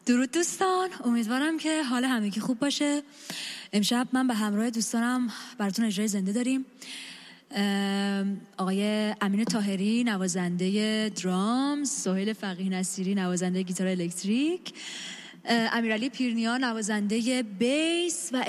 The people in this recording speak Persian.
درود دوستان، امیدوارم که حال همگی خوب باشه. امشب من به همراه دوستانم براتون اجرای زنده داریم. آقای امین طاهری نوازنده درامز، سهیل فقیه نصیری نوازنده گیتار الکتریک، امیرعلی پیرنیا نوازنده بیس و